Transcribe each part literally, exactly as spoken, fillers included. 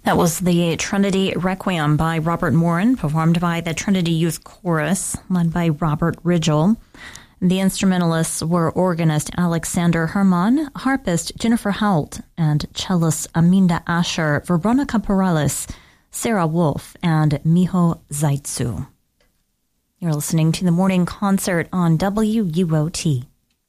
That was the Trinity Requiem by Robert Morin, performed by the Trinity Youth Chorus, led by Robert Ridgell. The instrumentalists were organist Alexander Herman, harpist Jennifer Hoult, and cellist Aminda Asher, Veronica Perales, Sarah Wolf, and Miho Zaitsu. You're listening to the Morning Concert on W U O T.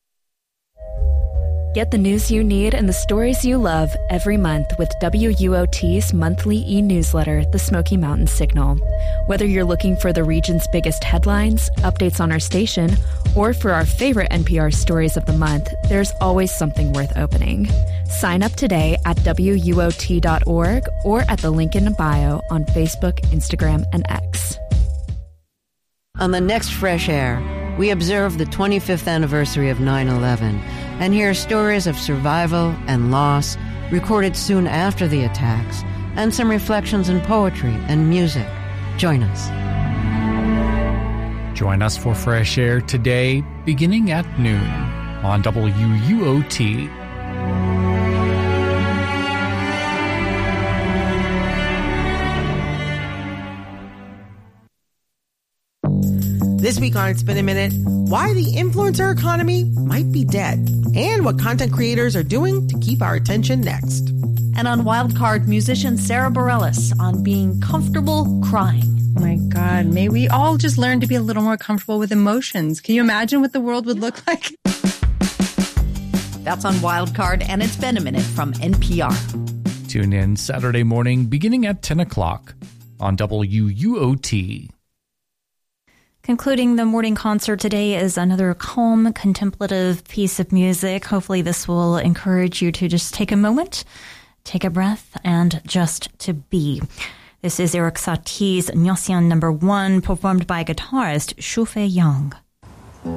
Get the news you need and the stories you love every month with W U O T's monthly e-newsletter, The Smoky Mountain Signal. Whether you're looking for the region's biggest headlines, updates on our station, or for our favorite N P R stories of the month, there's always something worth opening. Sign up today at W U O T dot org or at the link in the bio on Facebook, Instagram, and X. On the next Fresh Air, we observe the twenty-fifth anniversary of nine eleven and hear stories of survival and loss recorded soon after the attacks, and some reflections in poetry and music. Join us. Join us for Fresh Air today, beginning at noon on W U O T. This week on It's Been a Minute, why the influencer economy might be dead, and what content creators are doing to keep our attention next. And on Wildcard, musician Sarah Bareilles on being comfortable crying. Oh my God, may we all just learn to be a little more comfortable with emotions. Can you imagine what the world would look like? That's on Wildcard, and It's Been a Minute from N P R. Tune in Saturday morning beginning at ten o'clock on W U O T. Concluding the morning concert today is another calm, contemplative piece of music. Hopefully this will encourage you to just take a moment, take a breath, and just to be. This is Eric Satie's Nyasian number one, performed by guitarist Shu Fei Yang.